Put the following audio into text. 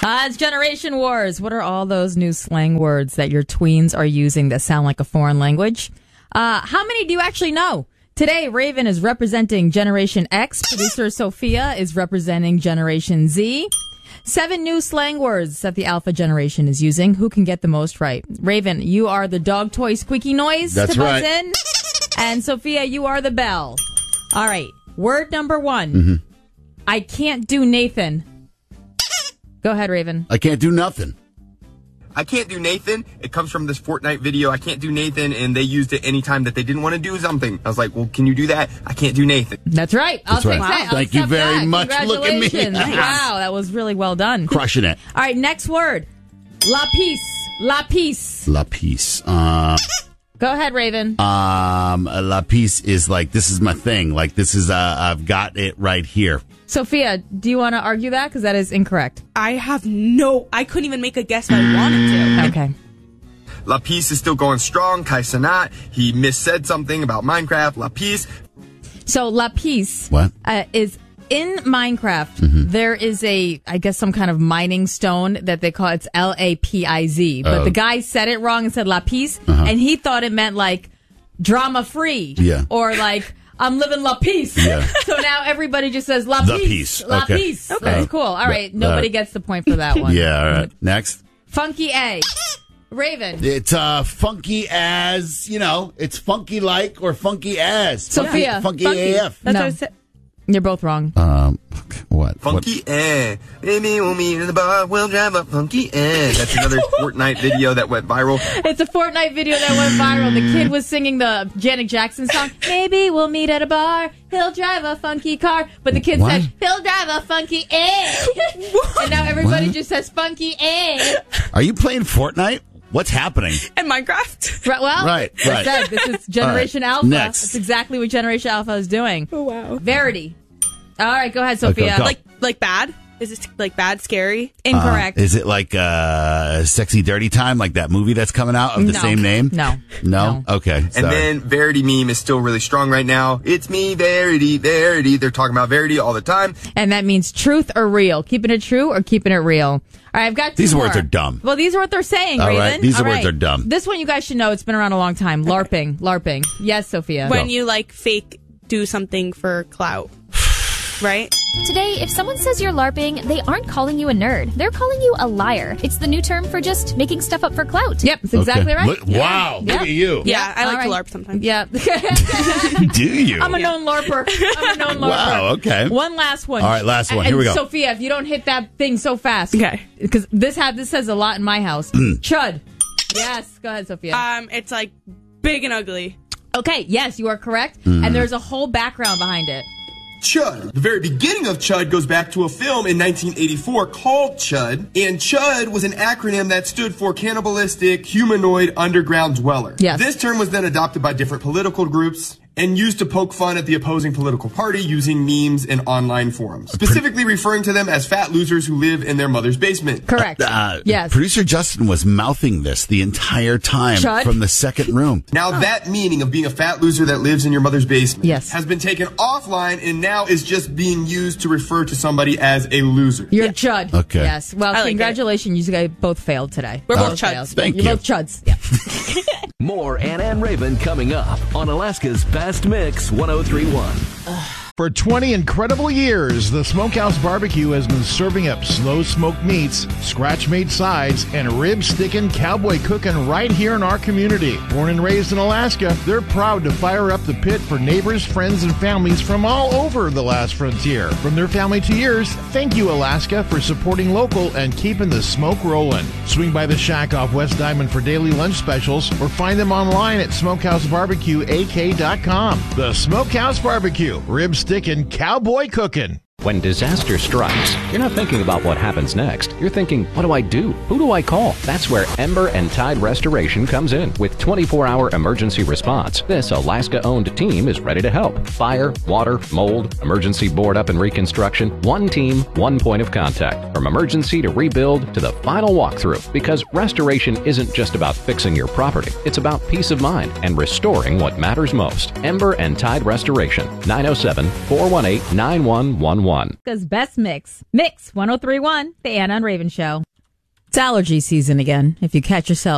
It's Generation Wars. What are all those new slang words that your tweens are using that sound like a foreign language? How many do you actually know? Today, Raven is representing Generation X. Producer Sophia is representing Generation Z. 7 new slang words that the Alpha generation is using. Who can get the most right? Raven, you are the dog toy squeaky noise That's to buzz right. in. And Sophia, you are the bell. All right. Word number 1. Mm-hmm. I can't do Nathan. Go ahead, Raven. I can't do nothing. I can't do Nathan. It comes from this Fortnite video. I can't do Nathan, and they used it anytime that they didn't want to do something. I was like, well, can you do that? I can't do Nathan. That's right. I'll That's right. take that. I'll Thank you accept very that. much. Look at me. Congratulations. Wow, that was really well done. Crushing it. All right, next word. La peace. La peace. La Peace. Go ahead, Raven. La Peace is like, this is my thing. Like, this is, I've got it right here. Sophia, do you want to argue that? Because that is incorrect. I couldn't even make a guess if I wanted to. Okay. La Peace is still going strong. Kai Cenat, he missaid something about Minecraft. La Peace. So La peace What? is in Minecraft. Mm-hmm. There is I guess some kind of mining stone that they call it's LAPIZ. But the guy said it wrong and said La peace, and he thought it meant like drama free. Yeah. Or like I'm living La peace. Yeah. So now everybody just says La The peace. peace. La Okay. peace. Okay. That's cool. All right. Nobody gets the point for that one. Yeah, all right. Next. Funky A. Raven. It's funky as, it's funky like or funky as. Sophia. Funky Funky. AF. That's No. what I said. You're both wrong. What? Funky Maybe we'll meet in the bar. We'll drive up funky That's another Fortnite video that went viral. It's a Fortnite video that went viral. The kid was singing the Janet Jackson song. Maybe we'll meet at a bar. He'll drive a funky car. But the kid What? said, he'll drive a funky A. And now everybody just says funky A. Are you playing Fortnite? What's happening? And Minecraft. Right, well, Right. I said, this is Generation Alpha. Next. That's exactly what Generation Alpha is doing. Oh, wow. Verity. All right, go ahead, Sophia. go. Like bad? Is it like bad, scary? Incorrect. Is it like Sexy Dirty Time, like that movie that's coming out of the No. same name? No. No? Okay. And Sorry. then Verity meme is still really strong right now. It's me, Verity, Verity. They're talking about Verity all the time. And that means truth or real. Keeping it true or keeping it real. All right, I've got two These more. words are dumb. Well, these are what they're saying, All Raven. right, these All words are dumb. This one you guys should know. It's been around a long time. LARPing. LARPing. Yes, Sophia. When you like fake do something for clout. Right? Today, if someone says you're LARPing, they aren't calling you a nerd. They're calling you a liar. It's the new term for just making stuff up for clout. Yep, that's exactly Okay. right. Look- wow, look at you. Yeah, I like all to right. LARP sometimes. Yeah. Do you? I'm a known LARPer. Wow, okay. One last one. All right, last one. And Here we go. Sophia, if you don't hit that thing so fast. Okay. Because this says a lot in my house. Chud. Yes. Go ahead, Sophia. It's like big and ugly. Okay. Yes, you are correct. And there's a whole background behind it. Chud. The very beginning of Chud goes back to a film in 1984 called Chud, and Chud was an acronym that stood for Cannibalistic Humanoid Underground Dweller. Yes. This term was then adopted by different political groups and used to poke fun at the opposing political party using memes and online forums, specifically referring to them as fat losers who live in their mother's basement. Correct. Yes. Producer Justin was mouthing this the entire time Chud? from the second room. Now that meaning of being a fat loser that lives in your mother's basement Yes. has been taken offline and now is just being used to refer to somebody as a loser. You're Chud. Okay. Yes. Well, I like congratulations. You guys both failed today. We're both Both Chuds. failed. Thank You're you. both Chuds. Yeah. More Anna and Raven coming up on Alaska's Best Mix 103.1. For 20 incredible years, the Smokehouse Barbecue has been serving up slow smoked meats, scratch-made sides, and rib-sticking, cowboy cooking right here in our community. Born and raised in Alaska, they're proud to fire up the pit for neighbors, friends, and families from all over the last frontier. From their family to yours, thank you, Alaska, for supporting local and keeping the smoke rolling. Swing by the shack off West Diamond for daily lunch specials or find them online at smokehousebarbecueak.com. The Smokehouse Barbecue, rib-sticking, cowboy cooking. When disaster strikes, you're not thinking about what happens next. You're thinking, what do I do? Who do I call? That's where Ember and Tide Restoration comes in with 24-hour emergency response. This Alaska-owned team is ready to help. Fire, water, mold, emergency board up and reconstruction. One team, one point of contact. From emergency to rebuild to the final walkthrough. Because restoration isn't just about fixing your property. It's about peace of mind and restoring what matters most. Ember and Tide Restoration. 907-418-9111. 1031. Alaska's best mix. Mix 1031, the Anna and Raven Show. It's allergy season again. If you catch yourself